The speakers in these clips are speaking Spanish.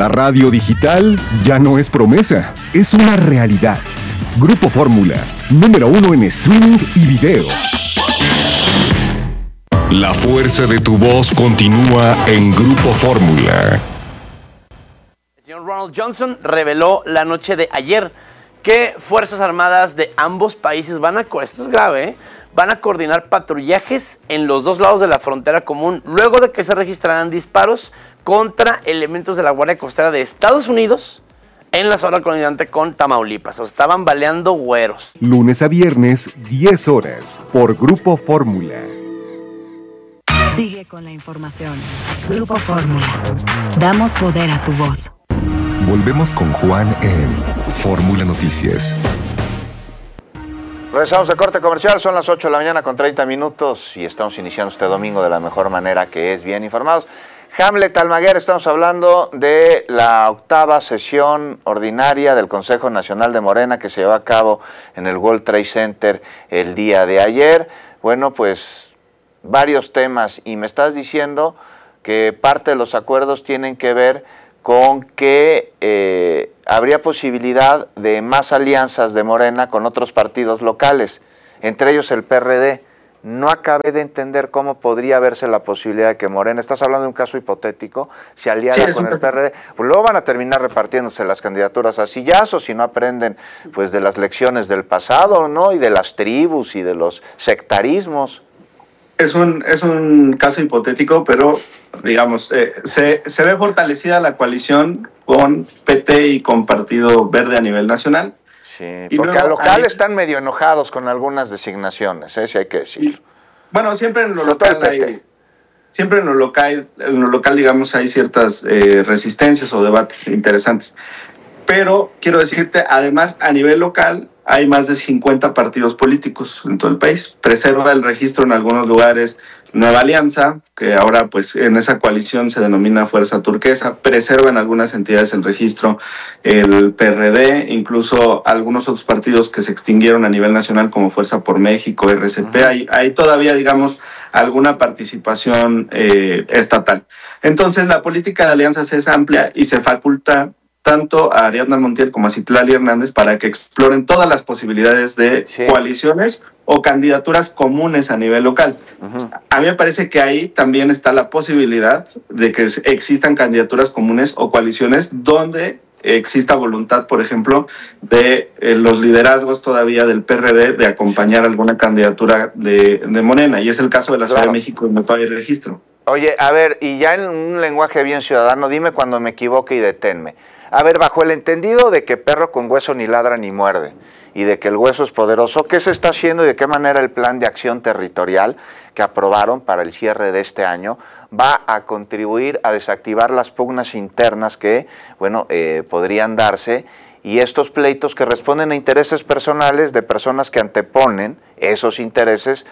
La radio digital ya no es promesa, es una realidad. Grupo Fórmula, número 1 en streaming y video. La fuerza de tu voz continúa en Grupo Fórmula. El señor Ronald Johnson reveló la noche de ayer que Fuerzas Armadas de ambos países esto es grave, van a coordinar patrullajes en los dos lados de la frontera común luego de que se registraran disparos contra elementos de la Guardia Costera de Estados Unidos en la zona colindante con Tamaulipas. O estaban baleando güeros. Lunes a viernes, 10 horas, por Grupo Fórmula. Sigue con la información. Grupo Fórmula. Damos poder a tu voz. Volvemos con Juan en Fórmula Noticias. Regresamos de corte comercial, son las 8 de la mañana con 30 minutos y estamos iniciando este domingo de la mejor manera, que es bien informados. Hamlet Almaguer, estamos hablando de la 8ª sesión ordinaria del Consejo Nacional de Morena que se llevó a cabo en el World Trade Center el día de ayer. Bueno, pues varios temas, y me estás diciendo que parte de los acuerdos tienen que ver con que habría posibilidad de más alianzas de Morena con otros partidos locales, entre ellos el PRD. No acabé de entender cómo podría verse la posibilidad de que Morena, estás hablando de un caso hipotético, se aliara con el PRD, pues luego van a terminar repartiéndose las candidaturas a sillazos si no aprenden pues de las lecciones del pasado, ¿no? Y de las tribus y de los sectarismos. Es un caso hipotético, pero digamos, se ve fortalecida la coalición con PT y con Partido Verde a nivel nacional. Sí, porque al local están medio enojados con algunas designaciones, si hay que decirlo. Bueno, siempre en lo local digamos, hay ciertas resistencias o debates interesantes. Pero quiero decirte, además, a nivel local hay más de 50 partidos políticos en todo el país. Preserva el registro en algunos lugares Nueva Alianza, que ahora pues en esa coalición se denomina Fuerza Turquesa. Preserva en algunas entidades el registro el PRD, incluso algunos otros partidos que se extinguieron a nivel nacional como Fuerza por México, RCP. Hay todavía, digamos, alguna participación estatal. Entonces la política de alianzas es amplia y se faculta tanto a Ariadna Montiel como a Citlali Hernández para que exploren todas las posibilidades de coaliciones o candidaturas comunes a nivel local. A mí me parece que ahí también está la posibilidad de que existan candidaturas comunes o coaliciones donde exista voluntad, por ejemplo, de los liderazgos todavía del PRD de acompañar alguna candidatura de Morena, y es el caso de la Ciudad de México, donde todavía hay registro. Oye, a ver, y ya en un lenguaje bien ciudadano, dime cuando me equivoque y deténme. A ver, bajo el entendido de que perro con hueso ni ladra ni muerde, y de que el hueso es poderoso, ¿qué se está haciendo y de qué manera el plan de acción territorial que aprobaron para el cierre de este año va a contribuir a desactivar las pugnas internas que, bueno, podrían darse, y estos pleitos que responden a intereses personales de personas que anteponen esos intereses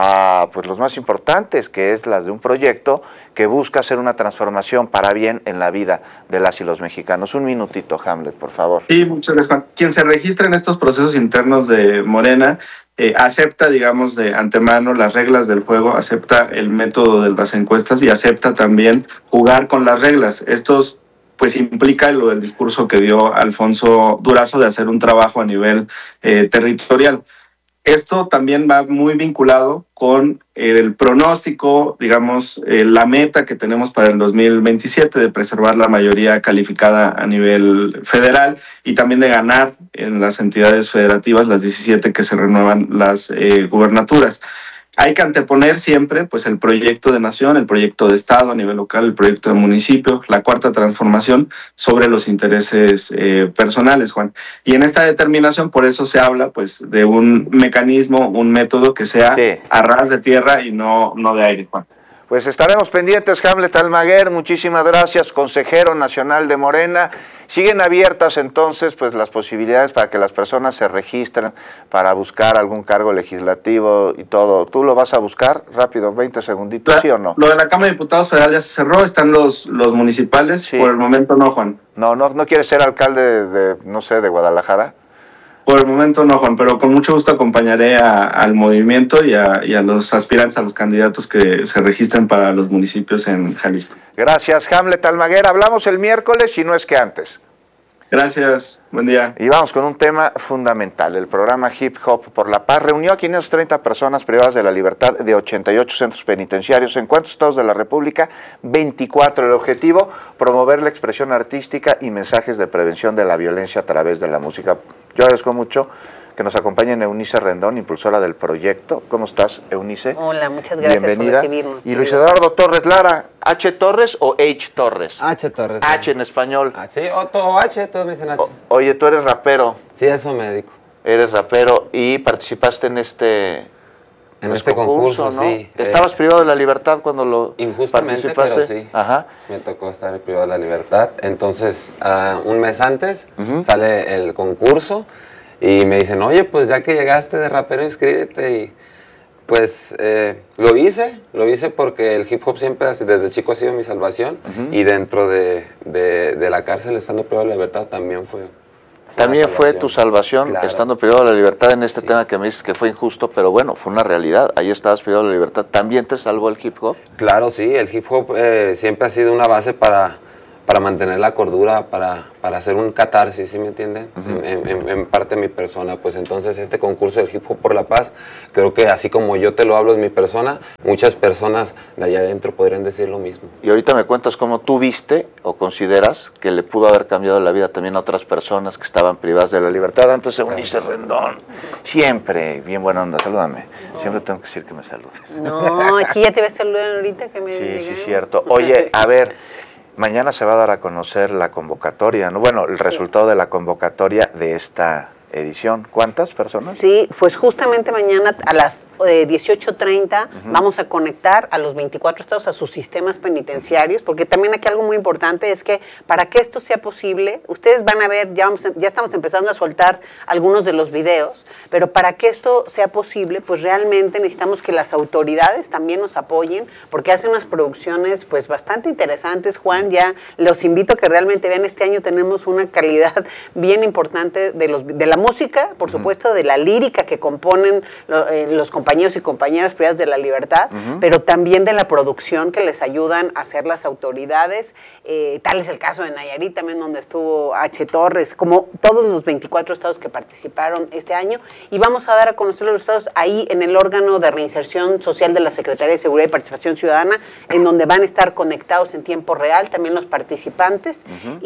a pues los más importantes, que es las de un proyecto que busca hacer una transformación para bien en la vida de las y los mexicanos? Un minutito, Hamlet, por favor. Sí, muchas gracias, Juan. Quien se registra en estos procesos internos de Morena acepta, digamos, de antemano las reglas del juego, acepta el método de las encuestas y acepta también jugar con las reglas. Estos pues implica lo del discurso que dio Alfonso Durazo de hacer un trabajo a nivel territorial. Esto también va muy vinculado con el pronóstico, digamos, la meta que tenemos para el 2027 de preservar la mayoría calificada a nivel federal y también de ganar en las entidades federativas, las 17 que se renuevan las gubernaturas. Hay que anteponer siempre pues, el proyecto de nación, el proyecto de Estado a nivel local, el proyecto de municipio, la cuarta transformación sobre los intereses personales, Juan. Y en esta determinación, por eso se habla pues, de un mecanismo, un método que sea a ras de tierra y no de aire, Juan. Pues estaremos pendientes. Hamlet Almaguer, muchísimas gracias, consejero nacional de Morena. Siguen abiertas entonces pues las posibilidades para que las personas se registren para buscar algún cargo legislativo y todo. ¿Tú lo vas a buscar? Rápido, 20 segunditos, ¿sí o no? Lo de la Cámara de Diputados Federal ya se cerró, están los municipales, por el momento no, Juan. ¿No quieres ser alcalde de, no sé, de Guadalajara? Por el momento no, Juan, pero con mucho gusto acompañaré al movimiento y a los aspirantes, a los candidatos que se registren para los municipios en Jalisco. Gracias, Hamlet Almaguer. Hablamos el miércoles, si no es que antes. Gracias, buen día. Y vamos con un tema fundamental. El programa Hip Hop por la Paz reunió a 530 personas privadas de la libertad de 88 centros penitenciarios. ¿En cuántos estados de la República? 24. El objetivo, promover la expresión artística y mensajes de prevención de la violencia a través de la música. Yo agradezco mucho que nos acompañe Eunice Rendón, impulsora del proyecto. ¿Cómo estás, Eunice? Hola, muchas gracias. Bienvenida. Por recibirnos. Y Luis Eduardo Torres Lara, ¿H Torres o H Torres? H Torres. H en español. Ah, sí, o H, todos me dicen así. Oye, tú eres rapero. Sí, eso me dedico. Eres rapero y participaste en este concurso, ¿no? sí. ¿Estabas privado de la libertad cuando lo Injustamente, participaste? pero sí. Ajá. Me tocó estar privado de la libertad. Entonces, un mes antes sale el concurso y me dicen, oye, pues ya que llegaste de rapero, inscríbete. Y pues lo hice porque el hip hop siempre, desde chico, ha sido mi salvación. Y dentro de la cárcel, estando privado de la libertad, también fue. También fue tu salvación, claro, estando privado de la libertad en este tema que me dices que fue injusto, pero bueno, fue una realidad. Ahí estabas privado de la libertad. ¿También te salvó el hip hop? Claro, sí, el hip hop siempre ha sido una base para mantener la cordura, para hacer un catarsis, ¿sí me entienden? En parte de mi persona, pues entonces este concurso del Hip Hop por la Paz, creo que así como yo te lo hablo de mi persona, muchas personas de allá adentro podrían decir lo mismo. Y ahorita me cuentas cómo tú viste o consideras que le pudo haber cambiado la vida también a otras personas que estaban privadas de la libertad. Antes Eunice Rendón, siempre, bien buena onda, salúdame. Siempre tengo que decir que me saludes. No, aquí ya te ves saludando ahorita que me Sí, digan. sí, cierto. Oye, a ver, mañana se va a dar a conocer la convocatoria, ¿no? Bueno, el resultado de la convocatoria de esta edición. ¿Cuántas personas? Sí, pues justamente mañana a las 18:30 vamos a conectar a los 24 estados a sus sistemas penitenciarios, porque también aquí algo muy importante es que para que esto sea posible, ustedes van a ver, ya estamos empezando a soltar algunos de los videos, pero para que esto sea posible, pues realmente necesitamos que las autoridades también nos apoyen, porque hacen unas producciones pues bastante interesantes. Juan, ya los invito a que realmente vean, este año tenemos una calidad bien importante de la música, por supuesto, de la lírica que componen los compañeros y compañeras privadas de la libertad, pero también de la producción que les ayudan a hacer las autoridades. Tal es el caso de Nayarit también, donde estuvo H. Torres, como todos los 24 estados que participaron este año, y vamos a dar a conocer los estados ahí en el órgano de reinserción social de la Secretaría de Seguridad y Participación Ciudadana, en donde van a estar conectados en tiempo real también los participantes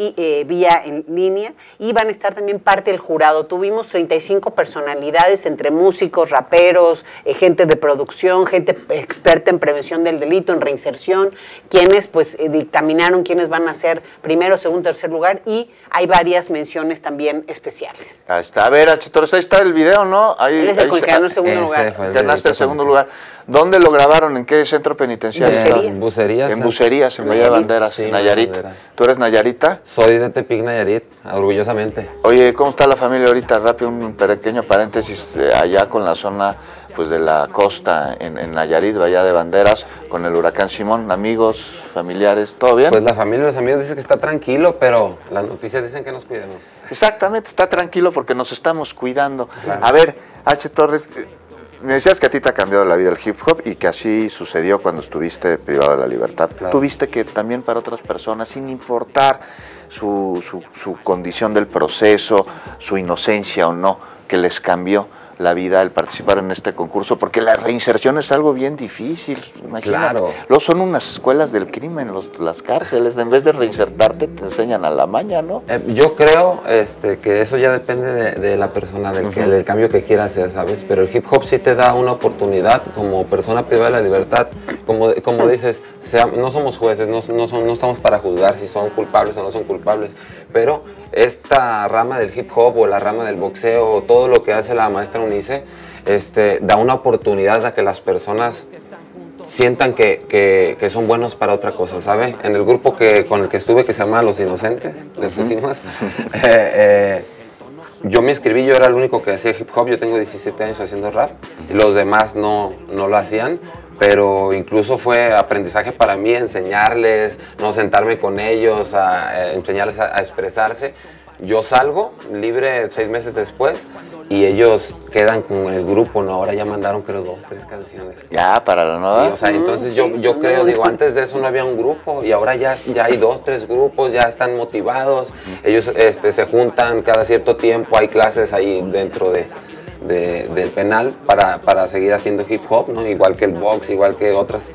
y vía en línea, y van a estar también parte del jurado. Tuvimos 35 personalidades entre músicos, raperos, gente de producción, gente experta en prevención del delito, en reinserción, quienes pues dictaminaron quiénes van a ser primero, segundo, tercer lugar, y hay varias menciones también especiales. Ahí está, a ver, H. Torres, ahí está el video, ¿no? Ahí, Él es el que ganó el segundo lugar. Ganaste el segundo lugar. ¿Dónde lo grabaron? ¿En qué centro penitenciario? Bucerías. Bucerías. En Bucerías, en Bahía de Banderas, Sí, en Nayarit. Banderas. ¿Tú eres nayarita? Soy de Tepic, Nayarit, orgullosamente. Oye, ¿cómo está la familia ahorita? Rápido, un pequeño paréntesis, allá con la zona pues de la costa en Nayarit, Bahía de Banderas, con el huracán Simón, amigos, familiares, ¿todo bien? Pues la familia y los amigos dicen que está tranquilo, pero las noticias dicen que nos cuidemos. Exactamente, está tranquilo porque nos estamos cuidando. Claro. A ver, H. Torres, me decías que a ti te ha cambiado la vida el hip hop y que así sucedió cuando estuviste privado de la libertad. Claro. ¿Tú viste que también para otras personas, sin importar su condición del proceso, su inocencia o no, que les cambió la vida el participar en este concurso? Porque la reinserción es algo bien difícil, imagínate. Claro. Luego son unas escuelas del crimen, las cárceles, en vez de reinsertarte te enseñan a la maña, ¿no? Yo creo que eso ya depende de la persona, del cambio que quiera hacer, ¿sabes? Pero el hip hop sí te da una oportunidad como persona privada de la libertad. Como dices, no somos jueces, no estamos para juzgar si son culpables o no son culpables, pero esta rama del hip hop o la rama del boxeo o todo lo que hace la maestra Eunice da una oportunidad a que las personas sientan que son buenos para otra cosa, ¿sabe? En el grupo con el que estuve, que se llama Los Inocentes, le pusimos, yo me inscribí, yo era el único que hacía hip hop, yo tengo 17 años haciendo rap, y los demás no lo hacían, pero incluso fue aprendizaje para mí enseñarles, no sentarme con ellos, enseñarles a expresarse. yo salgo libre 6 meses después y ellos quedan con el grupo, ¿no? Ahora ya mandaron creo 2, 3 canciones. Ya, para la nueva. Sí, o sea, entonces yo creo, digo, antes de eso no había un grupo y ahora ya hay 2, 3 grupos, ya están motivados, ellos se juntan cada cierto tiempo, hay clases ahí dentro del penal para seguir haciendo hip hop, ¿no? Igual que el box, igual que otras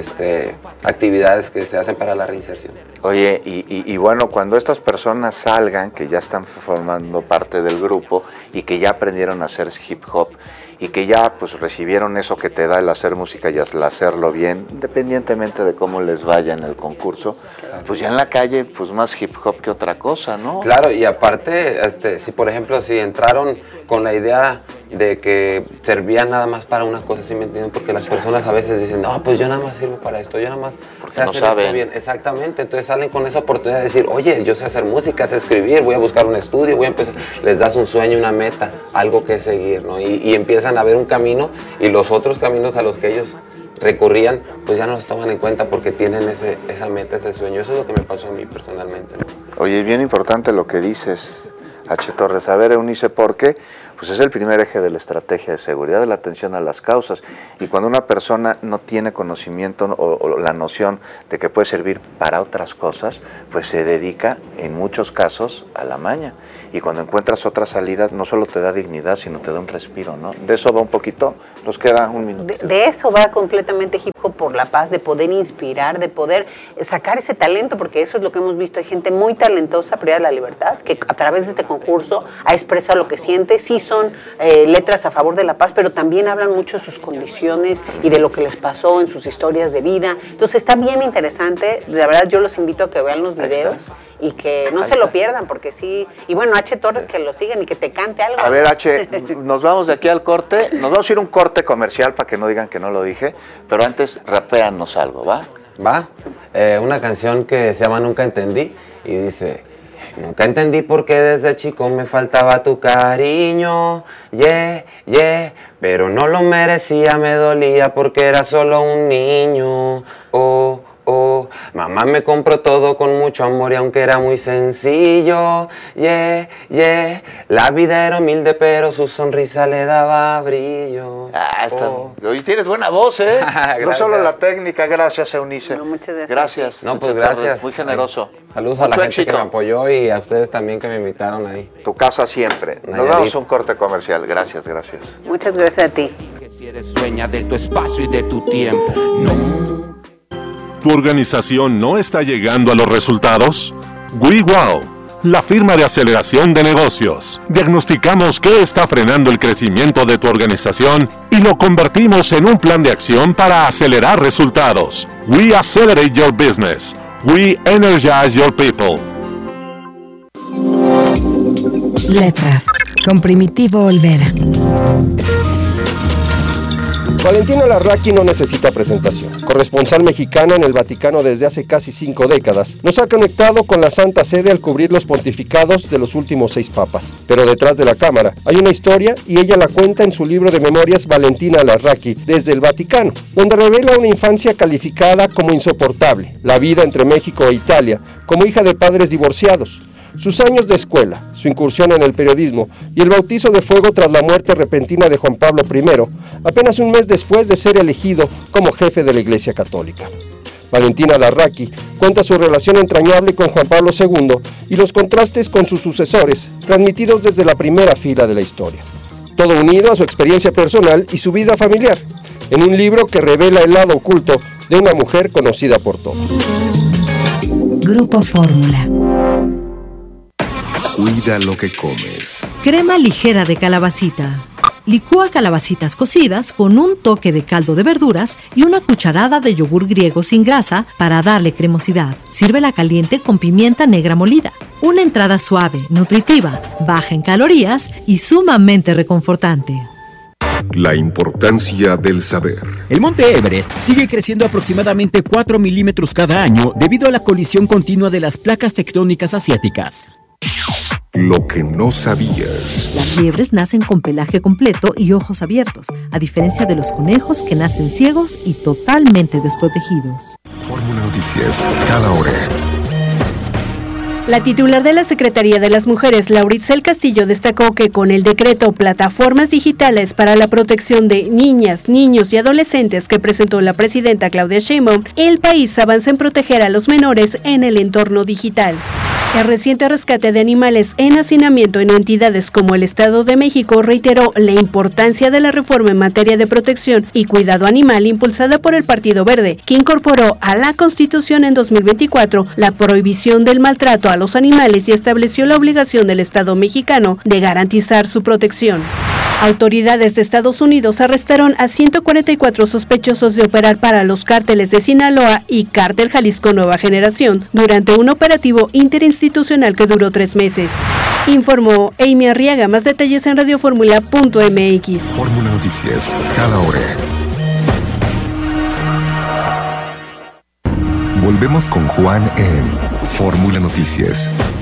actividades que se hacen para la reinserción. Oye, y bueno, cuando estas personas salgan, que ya están formando parte del grupo y que ya aprendieron a hacer hip hop y que ya pues recibieron eso que te da el hacer música y el hacerlo bien, independientemente de cómo les vaya en el concurso, pues ya en la calle pues más hip hop que otra cosa, ¿no? Claro, y aparte, si por ejemplo, si entraron con la idea de que servía nada más para una cosa, ¿sí me entienden? Porque las personas a veces dicen, no, pues yo nada más sirvo para esto, yo nada más sé hacer esto bien. Exactamente, entonces salen con esa oportunidad de decir, oye, yo sé hacer música, sé escribir, voy a buscar un estudio, voy a empezar. Les das un sueño, una meta, algo que seguir, ¿no? Y empiezan a ver un camino y los otros caminos a los que ellos recurrían, pues ya no los toman en cuenta porque tienen esa meta, ese sueño. Eso es lo que me pasó a mí personalmente, ¿no? Oye, es bien importante lo que dices, H. Torres. A ver, Eunice, ¿por qué? Pues es el primer eje de la estrategia de seguridad, de la atención a las causas. Y cuando una persona no tiene conocimiento o la noción de que puede servir para otras cosas, pues se dedica en muchos casos a la maña. Y cuando encuentras otra salida, no solo te da dignidad, sino te da un respiro, ¿no? De eso va un poquito, nos queda un minuto. De eso va completamente Hip Hop por la Paz, de poder inspirar, de poder sacar ese talento, porque eso es lo que hemos visto. Hay gente muy talentosa, Privada de la Libertad, que a través de este concurso ha expresado lo que siente. Sí son letras a favor de la paz, pero también hablan mucho de sus condiciones y de lo que les pasó en sus historias de vida. Entonces está bien interesante. La verdad, yo los invito a que vean los videos y que no se lo pierdan, porque sí. Y bueno, H. Torres, que lo sigan y que te cante algo. A ver, H, nos vamos de aquí al corte. Nos vamos a ir a un corte comercial para que no digan que no lo dije, pero antes rapéanos algo, ¿va? Va, una canción que se llama Nunca Entendí y dice: nunca entendí por qué desde chico me faltaba tu cariño, yeah, yeah, pero no lo merecía, me dolía porque era solo un niño, oh, oh, mamá me compró todo con mucho amor y aunque era muy sencillo, yeah, yeah, la vida era humilde pero su sonrisa le daba brillo. Hoy tienes buena voz, ¿eh? No solo la técnica, gracias, Eunice. No, muchas gracias. Gracias. No, pues gracias. Muy generoso. Saludos a la gente que me apoyó y a ustedes también que me invitaron ahí. Tu casa siempre. Nos vamos a un corte comercial. Gracias, gracias. Muchas gracias a ti. Que si eres dueña de tu espacio y de tu tiempo, no. ¿Tu organización no está llegando a los resultados? WeWow, la firma de aceleración de negocios. Diagnosticamos qué está frenando el crecimiento de tu organización y lo convertimos en un plan de acción para acelerar resultados. We accelerate your business. We energize your people. Letras, con Primitivo Olvera. Valentina Larraqui no necesita presentación. Corresponsal mexicana en el Vaticano desde hace casi 5 décadas, nos ha conectado con la Santa Sede al cubrir los pontificados de los últimos 6 papas. Pero detrás de la cámara hay una historia y ella la cuenta en su libro de memorias Valentina Larraqui desde el Vaticano, donde revela una infancia calificada como insoportable, la vida entre México e Italia, como hija de padres divorciados, sus años de escuela, su incursión en el periodismo y el bautizo de fuego tras la muerte repentina de Juan Pablo I, apenas un mes después de ser elegido como jefe de la Iglesia Católica. Valentina Larraqui cuenta su relación entrañable con Juan Pablo II y los contrastes con sus sucesores, transmitidos desde la primera fila de la historia. Todo unido a su experiencia personal y su vida familiar, en un libro que revela el lado oculto de una mujer conocida por todos. Grupo Fórmula. Cuida lo que comes. Crema ligera de calabacita. Licúa calabacitas cocidas con un toque de caldo de verduras y una cucharada de yogur griego sin grasa para darle cremosidad. Sírvela caliente con pimienta negra molida. Una entrada suave, nutritiva, baja en calorías y sumamente reconfortante. La importancia del saber. El monte Everest sigue creciendo aproximadamente 4 milímetros cada año debido a la colisión continua de las placas tectónicas asiáticas. Lo que no sabías. Las liebres nacen con pelaje completo y ojos abiertos, a diferencia de los conejos que nacen ciegos y totalmente desprotegidos. Fórmula Noticias, cada hora. La titular de la Secretaría de las Mujeres, Lauritzel Castillo, destacó que con el decreto Plataformas Digitales para la Protección de Niñas, Niños y Adolescentes que presentó la presidenta Claudia Sheinbaum, el país avanza en proteger a los menores en el entorno digital. El reciente rescate de animales en hacinamiento en entidades como el Estado de México reiteró la importancia de la reforma en materia de protección y cuidado animal impulsada por el Partido Verde, que incorporó a la Constitución en 2024 la prohibición del maltrato a los animales y estableció la obligación del Estado mexicano de garantizar su protección. Autoridades de Estados Unidos arrestaron a 144 sospechosos de operar para los cárteles de Sinaloa y Cártel Jalisco Nueva Generación durante un operativo interinstitucional que duró 3 meses. Informó Amy Arriaga. Más detalles en radioformula.mx. Fórmula Noticias, cada hora. Volvemos con Juan en Fórmula Noticias.